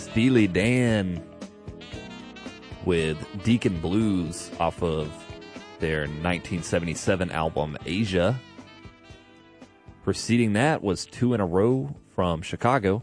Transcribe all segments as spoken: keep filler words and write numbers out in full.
Steely Dan with Deacon Blues off of their nineteen seventy-seven album Asia. Preceding that was Two in a Row from Chicago.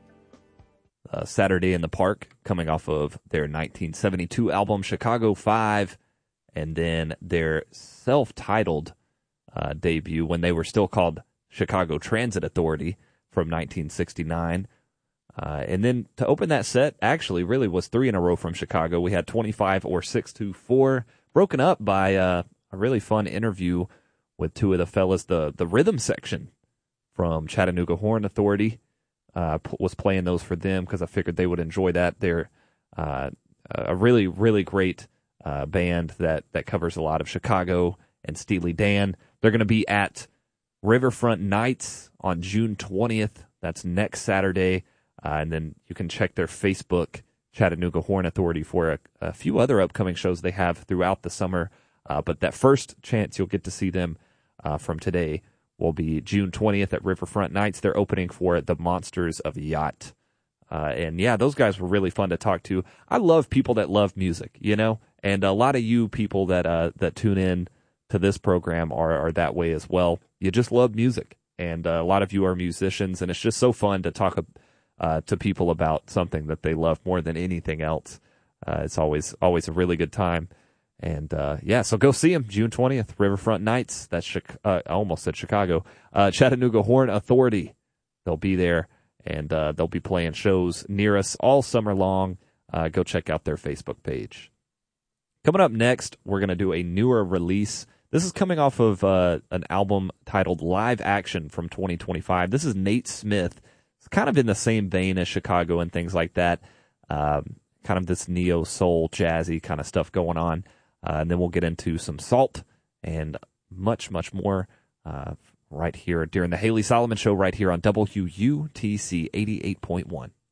Uh, Saturday in the Park, coming off of their nineteen seventy-two album Chicago five, and then their self-titled uh, debut when they were still called Chicago Transit Authority from nineteen sixty-nine. Uh, and then to open that set, actually, really was three in a row from Chicago. We had twenty-five or six two four, broken up by uh, a really fun interview with two of the fellas. The, the rhythm section from Chattanooga Horn Authority uh, p- was playing those for them because I figured they would enjoy that. They're uh, a really, really great uh, band that, that covers a lot of Chicago and Steely Dan. They're going to be at Riverfront Nights on June twentieth. That's next Saturday. Uh, and then you can check their Facebook, Chattanooga Horn Authority, for a, a few other upcoming shows they have throughout the summer. Uh, but that first chance you'll get to see them uh, from today will be June twentieth at Riverfront Nights. They're opening for the Monsters of Yacht. Uh, and yeah, those guys were really fun to talk to. I love people that love music, you know, and a lot of you people that uh, that tune in to this program are, are that way as well. You just love music, and uh, a lot of you are musicians, and it's just so fun to talk about Uh, to people about something that they love more than anything else. Uh, it's always always a really good time. And, uh, yeah, so go see them June twentieth, Riverfront Nights. That's Chi- uh, I almost said Chicago. Uh, Chattanooga Horn Authority. They'll be there, and uh, they'll be playing shows near us all summer long. Uh, go check out their Facebook page. Coming up next, we're going to do a newer release. This is coming off of uh, an album titled Live Action from twenty twenty-five. This is Nate Smith. It's kind of in the same vein as Chicago and things like that. Um, kind of this neo-soul, jazzy kind of stuff going on. Uh, and then we'll get into some Salt and much, much more uh, right here during the Haley Solomon Show right here on W U T C eighty-eight point one.